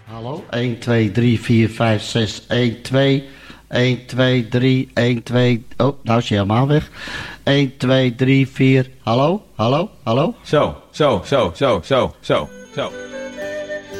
Hallo? 1, 2, 3, 4, 5, 6, 1, 2, 1, 2, 3, 1, 2... Oh, nou is hij helemaal weg. 1, 2, 3, 4... Hallo? Hallo? Hallo? Zo.